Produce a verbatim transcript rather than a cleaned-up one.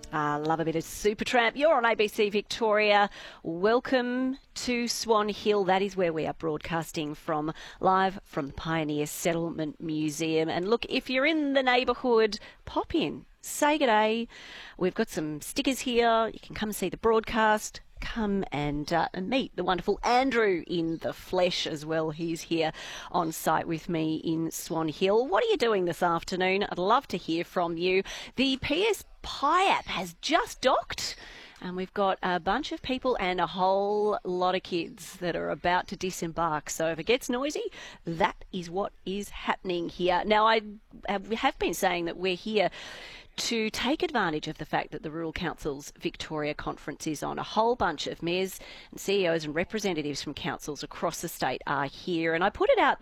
Ah, love a bit of Supertramp. You're on A B C Victoria. Welcome to Swan Hill. That is where we are broadcasting from, live from the Pioneer Settlement Museum. And look, if you're in the neighbourhood, pop in. Say good day. We've got some stickers here. You can come see the broadcast. Come and uh, meet the wonderful Andrew in the flesh as well. He's here on site with me in Swan Hill. What are you doing this afternoon? I'd love to hear from you. The P S Pi app has just docked, and we've got a bunch of people and a whole lot of kids that are about to disembark. So if it gets noisy, that is what is happening here. Now, I have been saying that we're here to take advantage of the fact that the Rural Councils Victoria Conference is on. A whole bunch of mayors and C E Os and representatives from councils across the state are here. And I put it out